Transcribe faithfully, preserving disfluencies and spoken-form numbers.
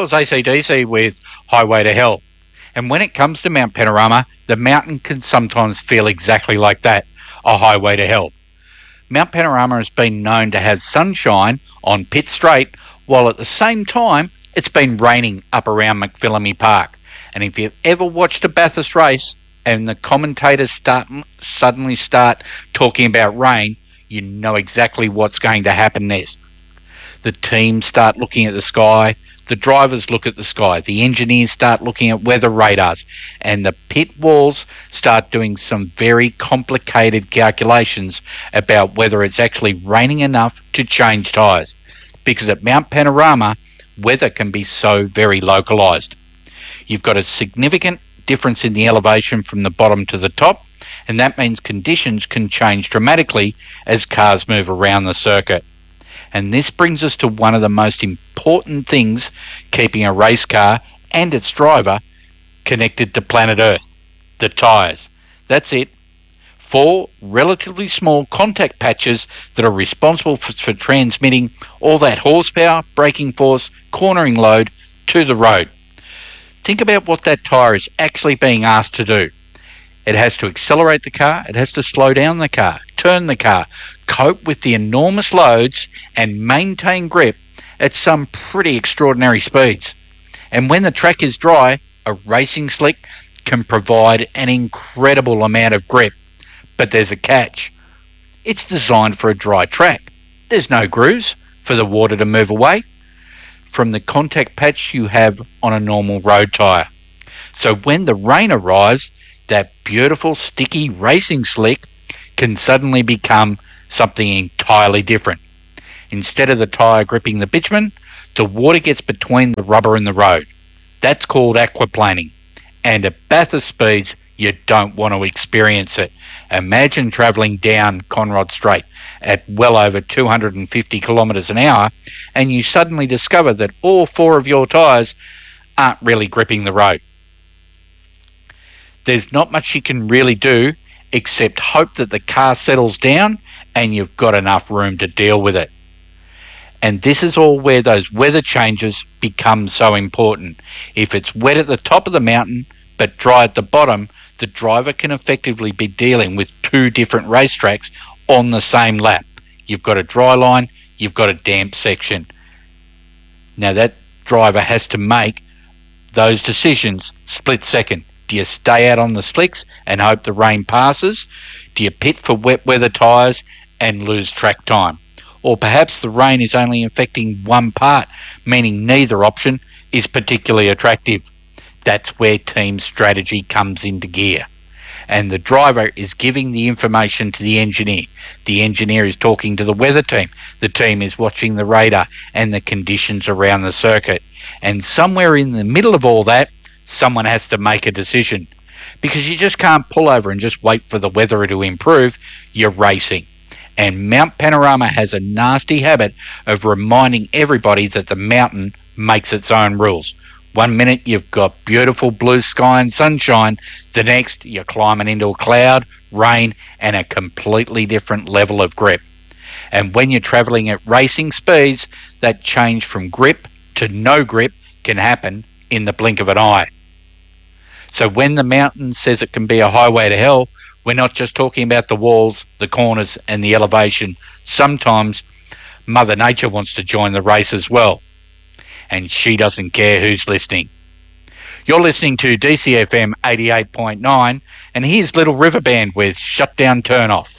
was A C D C with Highway to Hell. And when it comes to Mount Panorama, the mountain can sometimes feel exactly like that, a highway to hell. Mount Panorama has been known to have sunshine on Pitt Straight, while at the same time it's been raining up around McPhillamy Park. And if you've ever watched a Bathurst race and the commentators start suddenly start talking about rain, you know exactly what's going to happen next. The teams start looking at the sky, the drivers look at the sky, the engineers start looking at weather radars, and the pit walls start doing some very complicated calculations about whether it's actually raining enough to change tyres. Because at Mount Panorama, weather can be so very localised. You've got a significant difference in the elevation from the bottom to the top, and that means conditions can change dramatically as cars move around the circuit. And this brings us to one of the most important things keeping a race car and its driver connected to planet Earth, the tyres. That's it. Four relatively small contact patches that are responsible for, for transmitting all that horsepower, braking force, cornering load to the road. Think about what that tyre is actually being asked to do. It has to accelerate the car, it has to slow down the car, turn the car, cope with the enormous loads and maintain grip at some pretty extraordinary speeds. And when the track is dry, a racing slick can provide an incredible amount of grip. But there's a catch. It's designed for a dry track. There's no grooves for the water to move away from the contact patch you have on a normal road tyre. So when the rain arrives, that beautiful sticky racing slick can suddenly become something entirely different. Instead of the tyre gripping the bitumen, the water gets between the rubber and the road. That's called aquaplaning. And at Bathurst speeds, you don't want to experience it. Imagine travelling down Conrod Straight at well over two hundred fifty kilometres an hour and you suddenly discover that all four of your tyres aren't really gripping the road. There's not much you can really do except hope that the car settles down and you've got enough room to deal with it. And this is all where those weather changes become so important. If it's wet at the top of the mountain but dry at the bottom, the driver can effectively be dealing with two different racetracks on the same lap. You've got a dry line, you've got a damp section. Now that driver has to make those decisions split second. Do you stay out on the slicks and hope the rain passes? Do you pit for wet weather tyres and lose track time? Or perhaps the rain is only affecting one part, meaning neither option is particularly attractive. That's where team strategy comes into gear. And the driver is giving the information to the engineer. The engineer is talking to the weather team. The team is watching the radar and the conditions around the circuit. And somewhere in the middle of all that, someone has to make a decision. Because you just can't pull over and just wait for the weather to improve. You're racing. And Mount Panorama has a nasty habit of reminding everybody that the mountain makes its own rules. One minute you've got beautiful blue sky and sunshine, the next you're climbing into a cloud, rain and a completely different level of grip. And when you're travelling at racing speeds, that change from grip to no grip can happen in the blink of an eye. So when the mountain says it can be a highway to hell, we're not just talking about the walls, the corners and the elevation. Sometimes Mother Nature wants to join the race as well. And she doesn't care who's listening. You're listening to D C F M eighty-eight point nine, and here's Little River Band with Shut Down Turn Off.